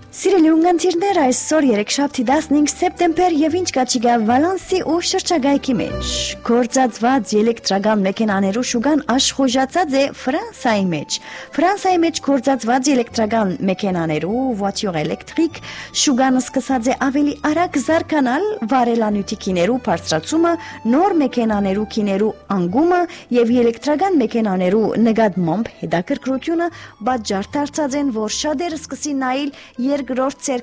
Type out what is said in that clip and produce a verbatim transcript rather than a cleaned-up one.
Սիրելի ունգընտիրներ, այսօր երեքշաբթի տասնհինգ սեպտեմբեր եւ ինչ կա չգա Վալանսի ու շրջագայքի մեջ գործածված էլեկտրական մեքենաներու շուկան աշխուժացած է Ֆրանսիայի մեջ։ Ֆրանսիայի մեջ գործածված էլեկտրական մեքենաներու voiture électrique շուկան սկսած է ավելի արագ զարգանալ վարելանյութիքիներու բարձրացումը, նոր մեքենաներու քիներու անգումը եւ էլեկտրական մեքենաներու նկատմամբ հետաքրքրությունը բաժար դարձած են, որ շատերը սկսին նայել երկրորդ